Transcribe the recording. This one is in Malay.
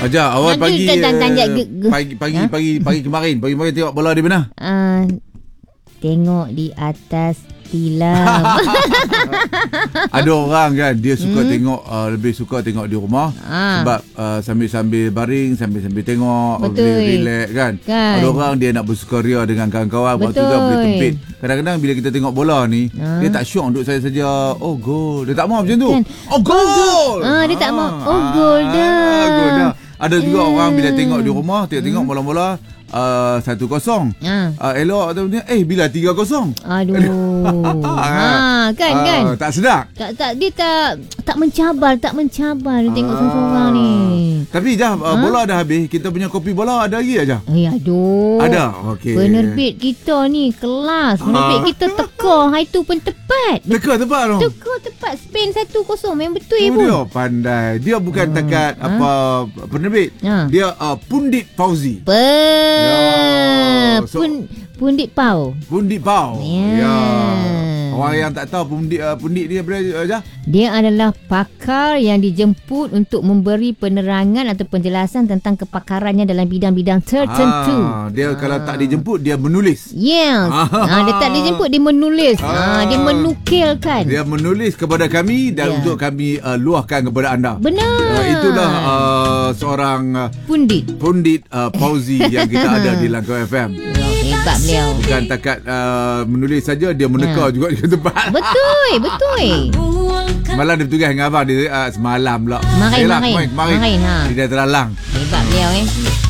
Ajar, awal pagi pagi kemarin tengok bola di mana? Tengok di atas tilam. Ada orang kan dia suka tengok, lebih suka tengok di rumah sebab sambil-sambil baring, sambil-sambil tengok, boleh relax kan. Ada orang dia nak bersukaria dengan kawan-kawan, waktu tu boleh tempit. Kadang-kadang bila kita tengok bola ni, dia tak syok duduk saja. Oh gol. Dia tak mau macam tu. Kan? Oh gol. Dia tak mau. Oh gol dah. Ada juga orang bila tengok di rumah, tengok bola-bola 1-0. Elok atau bila 3-0. Aduh. Kan. Tak sedap. Tak dia tak mencabar dia tengok seorang-seorang ni. Tapi bola dah habis, kita punya kopi bola ada lagi aja. Aduh. Ada. Okey. Penerbit kita ni kelas. Penerbit kita teka. Hai tu pun tepat. Tepat tu. Teka tepat. Spain 1-0 memang betul pun. Dia pandai. Dia bukan takat penerbit. Dia Pundit Fauzi. Pundit Pau. Ya. Orang yang tak tahu pundit dia berapa aja? Dia adalah pakar yang dijemput untuk memberi penerangan atau penjelasan tentang kepakarannya dalam bidang-bidang tertentu. Dia kalau tak dijemput dia menulis. Yes. Dia tak dijemput dia menulis. Dia menukilkan. Dia menulis kepada kami dan untuk kami luahkan kepada anda. Benar. Itulah seorang pundit Fauzi yang kita ada di Langkau FM. Hebat beliau. Bukan takat menulis saja, dia meneka juga di tempat. Betul. Semalam dia bertugas dengan abang dia semalam pula. Kemarin. Dia dah terlalang. Hebat beliau